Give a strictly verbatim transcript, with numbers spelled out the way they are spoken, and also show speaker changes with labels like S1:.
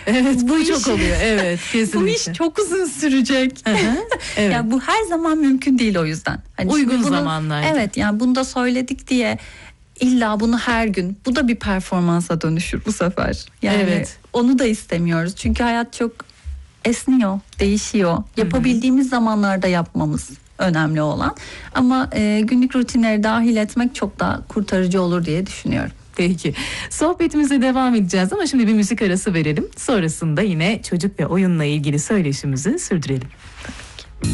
S1: Evet, bu,
S2: bu
S1: çok
S2: iş,
S1: oluyor. Evet, kesinlikle.
S2: Bu iş çok uzun sürecek.
S1: Evet.
S2: Yani bu her zaman mümkün değil o yüzden. Hani
S1: uygun
S2: bunu,
S1: zamanlarda.
S2: Evet, yani bunu da söyledik diye illa bunu her gün, bu da bir performansa dönüşür bu sefer. Yani
S1: evet.
S2: onu da istemiyoruz. Çünkü hayat çok esniyor, değişiyor. Yapabildiğimiz zamanlarda yapmamız önemli olan. Ama e, günlük rutinleri dahil etmek çok daha kurtarıcı olur diye düşünüyorum.
S1: Peki. Sohbetimize devam edeceğiz ama şimdi bir müzik arası verelim. Sonrasında yine çocuk ve oyunla ilgili söyleşimizi sürdürelim.